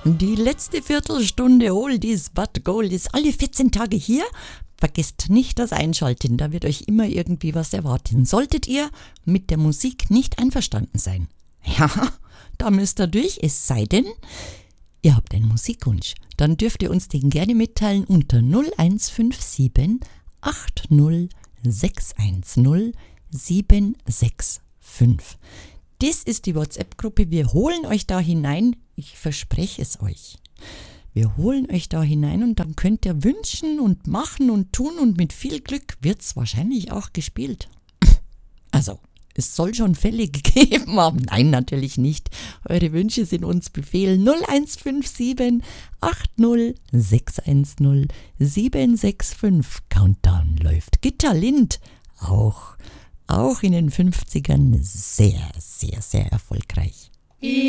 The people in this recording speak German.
Die letzte Viertelstunde Oldies but Gold ist alle 14 Tage hier. Vergesst nicht das Einschalten, da wird euch immer irgendwie was erwarten. Solltet ihr mit der Musik nicht einverstanden sein, ja, da müsst ihr durch, es sei denn, ihr habt einen Musikwunsch. Dann dürft ihr uns den gerne mitteilen unter 0157 80 610 765. Das ist die WhatsApp-Gruppe. Wir holen euch da hinein. Ich verspreche es euch. Wir holen euch da hinein und dann könnt ihr wünschen und machen und tun und mit viel Glück wird es wahrscheinlich auch gespielt. Also, es soll schon Fälle gegeben haben. Nein, natürlich nicht. Eure Wünsche sind uns Befehl. 0157 80 610 765. Countdown läuft. Gitta Lind auch in den 50ern sehr, sehr, sehr erfolgreich.